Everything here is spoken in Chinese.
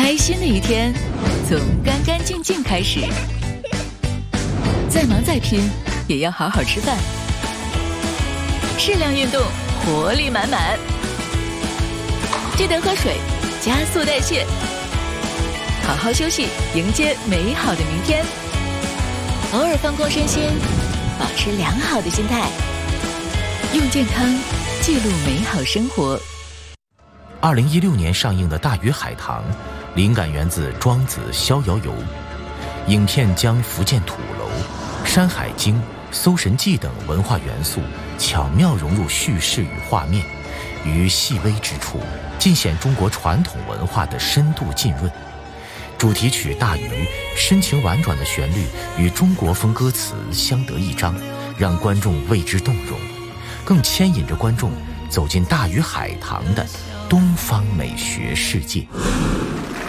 开心的一天从干干净净开始，再忙再拼也要好好吃饭，适量运动，活力满满。记得喝水，加速代谢，好好休息，迎接美好的明天。偶尔放空身心，保持良好的心态，用健康记录美好生活。 2016年上映的《大鱼海棠》，灵感源自《庄子·逍遥游》。影片将福建土楼、《山海经》、《搜神记》等文化元素巧妙融入叙事与画面，于细微之处尽显中国传统文化的深度浸润。主题曲《大鱼》深情婉转的旋律与中国风歌词相得益彰，让观众为之动容，更牵引着观众走进大鱼海棠的东方美学世界。